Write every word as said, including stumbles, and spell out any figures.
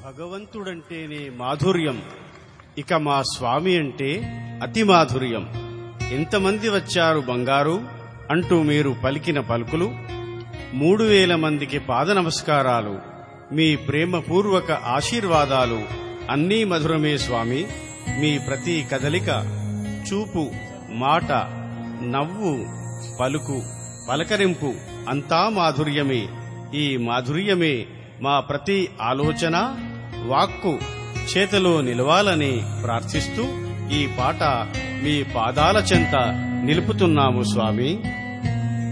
భగవంతుడంటేనే మాధుర్యం, ఇక మా స్వామి అంటే అతి మాధుర్యం. ఎంతమంది వచ్చారు బంగారు అంటూ మీరు పలికిన పలుకులు, మూడు వేల మందికి పాద నమస్కారాలు, మీ ప్రేమపూర్వక ఆశీర్వాదాలు అన్నీ మధురమే స్వామి. మీ ప్రతి కదలిక, చూపు, మాట, నవ్వు, పలుకు, పలకరింపు అంతా మాధుర్యమే. ఈ మాధుర్యమే మా ప్రతి ఆలోచన, వాక్కు, చేతలో నిలవాలని ప్రార్థిస్తూ ఈ పాట మీ పాదాల చెంత నిలుపుతున్నాము స్వామి.